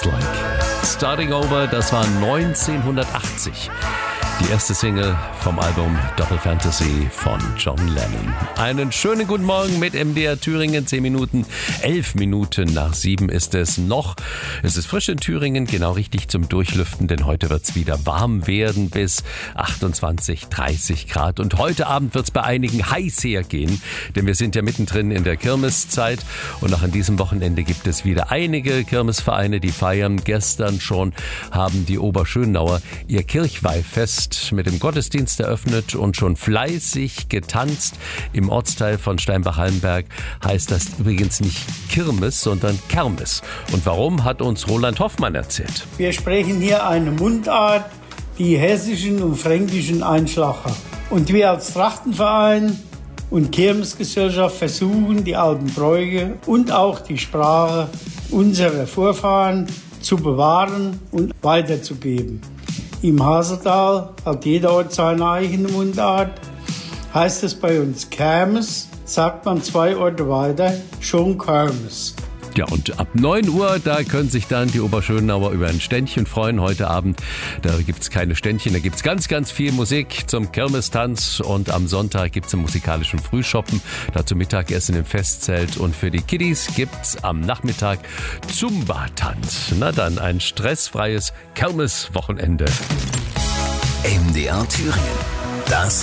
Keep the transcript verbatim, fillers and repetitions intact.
Feels Like. Starting Over, das war neunzehnhundertachtzig. Die erste Single vom Album Double Fantasy von John Lennon. Einen schönen guten Morgen mit M D R Thüringen. Zehn Minuten, elf Minuten nach sieben ist es noch. Es ist frisch in Thüringen, genau richtig zum Durchlüften, denn heute wird es wieder warm werden bis achtundzwanzig, dreißig Grad. Und heute Abend wird es bei einigen heiß hergehen, denn wir sind ja mittendrin in der Kirmeszeit. Und auch an diesem Wochenende gibt es wieder einige Kirmesvereine, die feiern. Gestern schon haben die Oberschönauer ihr Kirchweihfest mit dem Gottesdienst eröffnet und schon fleißig getanzt. Im Ortsteil von Steinbach-Hallenberg heißt das übrigens nicht Kirmes, sondern Kermes. Und warum, hat uns Roland Hoffmann erzählt. Wir sprechen hier eine Mundart, die hessischen und fränkischen Einschlag hat. Und wir als Trachtenverein und Kirmesgesellschaft versuchen, die alten Bräuche und auch die Sprache unserer Vorfahren zu bewahren und weiterzugeben. Im Haseltal hat jeder Ort seine eigene Mundart. Heißt es bei uns Kermes, sagt man zwei Orte weiter schon Kermes. Ja, und ab neun Uhr, da können sich dann die Oberschönauer über ein Ständchen freuen heute Abend. Da gibt's keine Ständchen, da gibt's ganz, ganz viel Musik zum Kirmestanz. Und am Sonntag gibt's einen musikalischen Frühschoppen, dazu Mittagessen im Festzelt. Und für die Kiddies gibt's am Nachmittag Zumba-Tanz. Na dann, ein stressfreies Kirmeswochenende. M D R Thüringen, das